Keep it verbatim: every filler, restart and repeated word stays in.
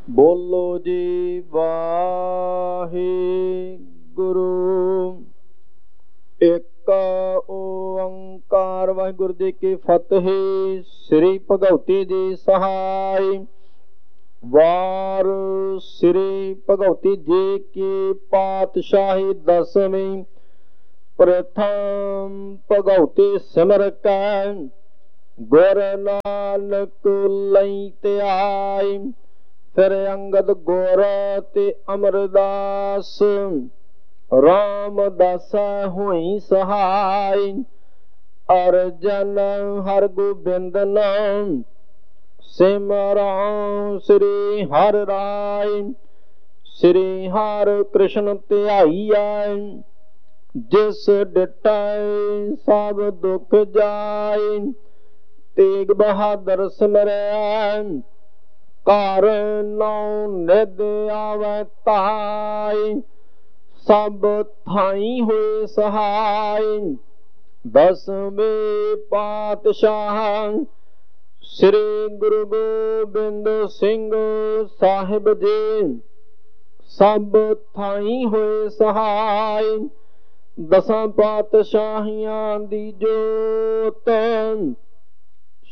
ਬੋਲੋ ਜੀ ਵਾਹਿਗੁਰੂ। ਇੱਕ ਓੰਕਾਰ। ਵਾਹਿਗੁਰੂ ਜੀ ਕੀ ਫਤਿਹ। ਸ੍ਰੀ ਭਗਉਤੀ ਜੀ ਸਹਾਈ। ਵਾਰ ਸ੍ਰੀ ਭਗਉਤੀ ਜੀ ਕੀ ਪਾਤਸ਼ਾਹੀ ਦਸਵੀਂ। ਪ੍ਰਥਮ ਭਗਉਤੀ ਸਿਮਰ ਕੈ ਗੁਰ ਨਾਨਕ ਲਈ ਧਿਆਈ। ਫਿਰ ਅੰਗਦ ਗੁਰ ਤੇ ਅਮਰਦਾਸ ਰਾਮਦਾਸਾ ਹੋਈ ਸਹਾਈ। ਅਰਜਨ ਹਰਗੋਬਿੰਦ ਨਾਮ ਸਿਮਰਉ ਸ੍ਰੀ ਹਰਿ ਰਾਇ। ਸ੍ਰੀ ਹਰਿ ਕ੍ਰਿਸ਼ਨ ਧਿਆਈਐ ਜਿਸ ਡਿਟੈ ਸਭ ਦੁਖ ਜਾਇ। ਤੇਗ ਬਹਾਦਰ ਸਿਮਰੈ ਘਰ ਨੌ ਨਿਧ ਆਵੈ ਧਾਇ। ਸਭ ਥਾਈ ਹੋਏ ਸਹਾਈ। ਦਸਵੇਂ ਪਾਤਸ਼ਾਹ ਸ੍ਰੀ ਗੁਰੂ ਗੋਬਿੰਦ ਸਿੰਘ ਸਾਹਿਬ ਜੀ ਸਭ ਥਾਈ ਹੋਏ ਸਹਾਈ। ਦਸਾਂ ਪਾਤਸ਼ਾਹੀਆਂ ਦੀ ਜੋਤ